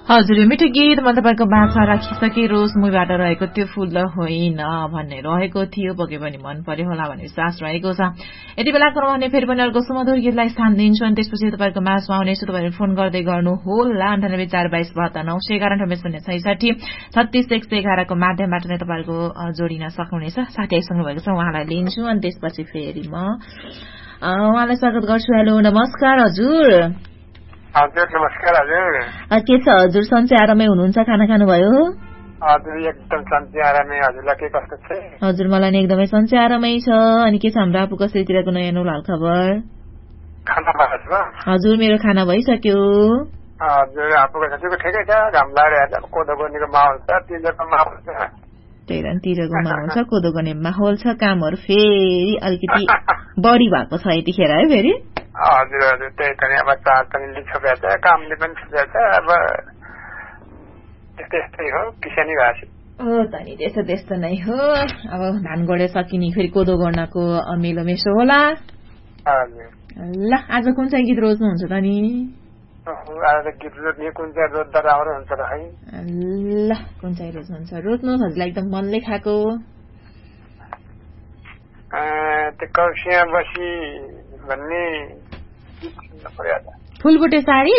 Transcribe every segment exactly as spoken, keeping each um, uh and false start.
हजुर मिठो गीत म तपाईँको बाछा राखिसके रोज मुबाट रहेको त्यो फूल होइन भन्ने रहेको थियो पके पनि मन पर्यो होला भन्ने विश्वास रहेको छ। यति बेलाको रहने फेरि पनि अर्को सुमधुर गीतलाई स्थान दिन्छु अनि त्यसपछि तपाईँको माझमा आउनेछु। तपाईँले फोन गर्दै गर्नु होला अन्ठानब्बे चार बाइस बहत्तर नौ सय एघार अन्ठानब्बे शून्य छैसठी छत्तीस एक सय एघारको माध्यमबाट नै तपाईँको जोडिन सक्नुहुनेछ। साथी आइसक्नु भएको छ उहाँलाई लिन्छु अनि त्यसपछि फेरि म उहाँलाई स्वागत गर्छु। हेलो नमस्कार हजुर। हजुर नमस्कार हजुर। के छ हजुर सन्चै आरामै हुनुहुन्छ? खाना खानुभयो? हजुर एकदम सन्चै आरामै। हजुरलाई के कस्तो छ? हजुर मलाई नि एकदमै सन्चै आरामै छ। अनि के छ हाम्रो आफू कसैतिरको नयाँ नौलो हालखबर? खाना भएको छ? हजुर मेरो खाना भइसक्यो। हजुर आफूको साथीको ठिकै छ। घाम लागेर कोदो गर्ने माहौल छ, तिजको माहौल छ। त्यही त तिजको माहौल छ, कोदो गर्ने माहौल छ। कामहरू फेरि अलिकति बढी भएको छ यतिखेर है फेरि। हजुर हजुर त्यही त नि। अब चाड पनि छोपेको छ, कामले पनि छोपेको छ। अब त्यस्तै यस्तै हो, किसानी भएको छ। हो त नि त्यस्तो त्यस्तो नै हो। अब धान गोडे सकिने फेरि कोदो गर्नको मेलो मेसो होला। हजुर ल आज कुन चाहिँ गीत रोज्नुहुन्छ त नि? आज गीत रोज्ने कुन चाहिँ रोज्दा राम्रो हुन्छ र है? ल कुन चाहिँ रोज्नुहुन्छ रोज्नुहोस् हजुरलाई एकदम मनले खाएको। त्यो कौसिया बसी भन्ने फुलबुटे साडी।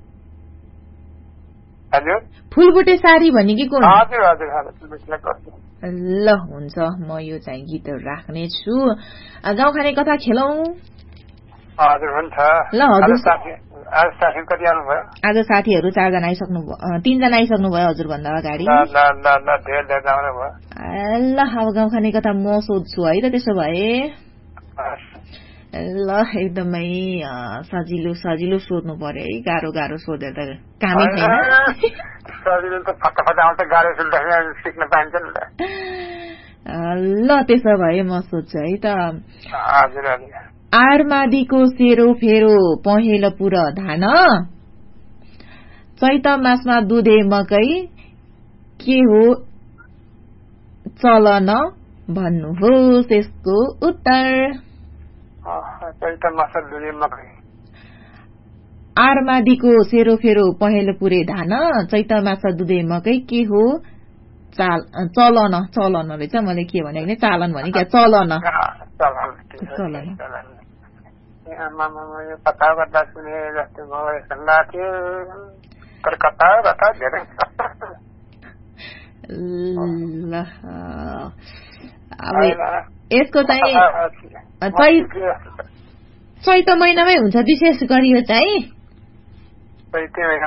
हजुर फुलबुटे साडी भन्ने कि कुन? हजुर हजुर। ल हुन्छ म यो चाहिँ गीतहरू राख्ने छु। गाउँ खाने कथा खेलौं? हजुर हुन्छ। ल हजुर आज साथी कति आउनुभयो? आज साथीहरू चारजना आइसक्नु भयो, तीनजना आइसक्नु भयो हजुरभन्दा अगाडि। ल ल ल धेरै धेरै आउनुभयो। ल अब गाउँ खाने कथा म सोध्छु है त त्यसो भए। ल एकदमै सजिलो सजिलो सोध्नु पर्यो है, गाह्रो गाह्रो सोधेर त कामै छैन। सजिलो त फटाफट आउँछ, गाह्रो सोध्दाखेरि सिक्न पाइन्छ नि त। ल त्यसो भए म सोध्छु है त। हजुर हजुर। आरमादीको सेरो फेरो पहेँलो पुर धान, चैत मासमा दुधे मकै के हो चलन भन्नुहोस् यसको उत्तर। आरमादीको सेरो फेरो पहेँलो पुरे धान, चैत मास दुधे मकै के हो चाल चलन चलन रहेछ। मैले के भनेको नि चालन भने क्या चलन चलन। कथा गर्दा सुने जस्तो भयो जस्तो लाग्यो, तर कथा कथा धेरै। ल अब यसको चाहिँ चैत महिनामै हुन्छ विशेष गरी यो चाहिँ। चैत महिना